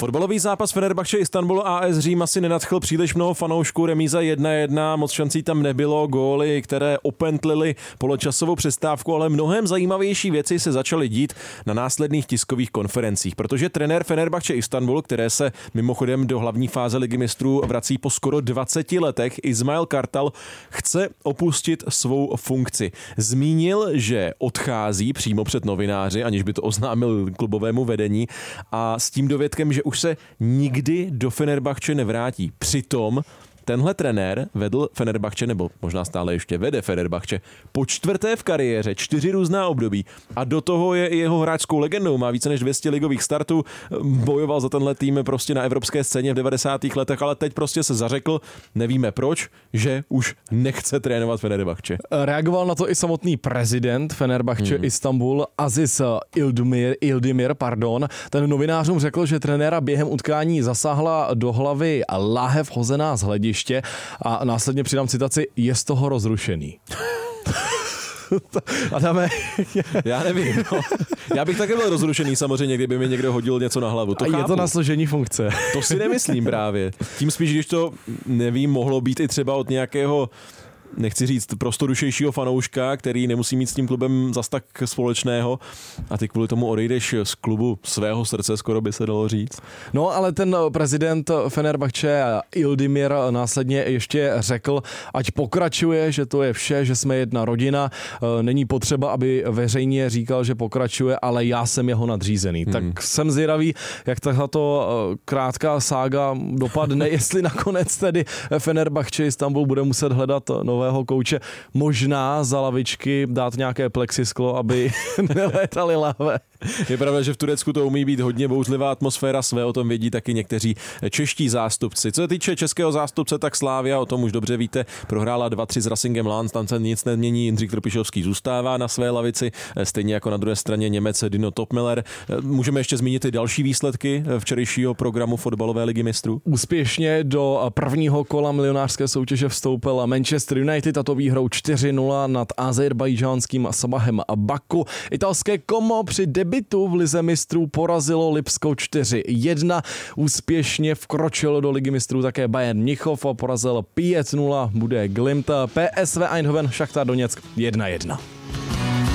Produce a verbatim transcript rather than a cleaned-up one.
Fotbalový zápas Fenerbahče Istanbul A S Řím asi nenadchl příliš mnoho fanoušků, remíza jedna jedna, moc šancí tam nebylo, góly, které opentlily poločasovou přestávku, ale mnohem zajímavější věci se začaly dít na následných tiskových konferencích, protože trenér Fenerbahče Istanbul, které se mimochodem do hlavní fáze Ligy mistrů vrací po skoro dvaceti letech, Ismail Kartal chce opustit svou funkci. Zmínil, že odchází přímo před novináři, aniž by to oznámil klubovému vedení, a s tím dovědkem, že už se nikdy do Fenerbahče nevrátí. Přitom tenhle trenér vedl Fenerbahče, nebo možná stále ještě vede Fenerbahče, po čtvrté v kariéře, čtyři různá období a do toho je i jeho hráčskou legendou, má více než dvě stě ligových startů, bojoval za tenhle tým prostě na evropské scéně v devadesátých letech, ale teď prostě se zařekl, nevíme proč, že už nechce trénovat Fenerbahče. Reagoval na to i samotný prezident Fenerbahče hmm. Istanbul, Aziz Ildimir, Ildimir, pardon. Ten novinářům řekl, že trenéra během utkání zasáhla do hlavy láhev hozená z hlediště a následně přidám citaci, je z toho rozrušený. Adame, já nevím. No. Já bych také byl rozrušený samozřejmě, kdyby mi někdo hodil něco na hlavu. To a je chápu. to na složení funkce. To si nemyslím právě. Tím spíš, když to, nevím, mohlo být i třeba od nějakého, nechci říct, prostodušejšího fanouška, který nemusí mít s tím klubem zas tak společného a ty kvůli tomu odejdeš z klubu svého srdce, skoro by se dalo říct. No, ale ten prezident Fenerbahče Ildimir následně ještě řekl, ať pokračuje, že to je vše, že jsme jedna rodina, není potřeba, aby veřejně říkal, že pokračuje, ale já jsem jeho nadřízený. Hmm. Tak jsem zvědavý, jak tato krátká sága dopadne, jestli nakonec tedy Fenerbahče Istanbul bude muset hledat nové kouče, možná za lavičky dát nějaké plexisklo, aby nelétaly láhve. Je pravda, že v Turecku to umí být hodně bouřlivá atmosféra, své o tom vědí taky někteří čeští zástupci. Co se týče českého zástupce, tak Slavia, o tom už dobře víte, prohrála dva tři s Racingem Lens, tam se nic nemění, Jindřich Trpišovský zůstává na své lavici, stejně jako na druhé straně Němec Dino Topmiller. Můžeme ještě zmínit i další výsledky včerejšího programu fotbalové ligy mistrů. Úspěšně do prvního kola milionářské soutěže vstoupil Manchester United, a to výhrou čtyři nula nad azerbajdžánským Sabahem Baku. Italské Como při debutu v lize mistrů porazilo Lipsko čtyři jedna. Úspěšně vkročil do ligy mistrů také Bayern Mnichov a porazil pět nula, bude Glimt. P S V Eindhoven Šachtar Doněck jedna jedna.